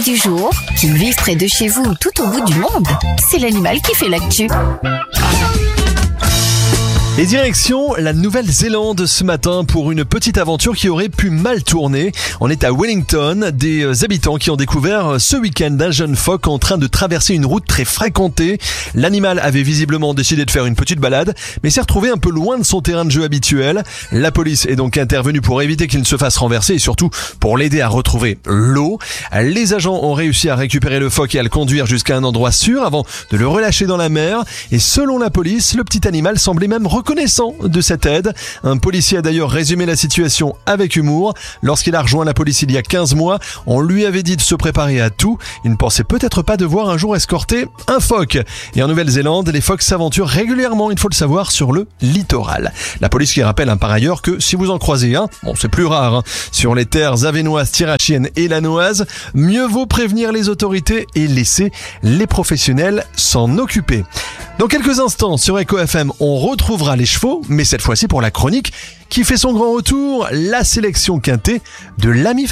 animal du jour. Qu'il vive près de chez vous ou tout au bout du monde, c'est l'animal qui fait l'actu. Et direction la Nouvelle-Zélande ce matin pour une petite aventure qui aurait pu mal tourner. On est à Wellington, des habitants qui ont découvert ce week-end un jeune phoque en train de traverser une route très fréquentée. L'animal avait visiblement décidé de faire une petite balade, mais s'est retrouvé un peu loin de son terrain de jeu habituel. La police est donc intervenue pour éviter qu'il ne se fasse renverser et surtout pour l'aider à retrouver l'eau. Les agents ont réussi à récupérer le phoque et à le conduire jusqu'à un endroit sûr avant de le relâcher dans la mer. Et selon la police, le petit animal semblait même reconnaissant de cette aide. Un policier a d'ailleurs résumé la situation avec humour. Lorsqu'il a rejoint la police il y a 15 mois, on lui avait dit de se préparer à tout. Il ne pensait peut-être pas devoir un jour escorter un phoque. Et en Nouvelle-Zélande, les phoques s'aventurent régulièrement, il faut le savoir, sur le littoral. La police qui rappelle par ailleurs que si vous en croisez un, c'est plus rare, sur les terres avenoises, tirachiennes et lanoises, mieux vaut prévenir les autorités et laisser les professionnels s'en occuper. Dans quelques instants, sur Echo FM, on retrouvera les chevaux, mais cette fois-ci pour la chronique qui fait son grand retour, la sélection quintée de l'ami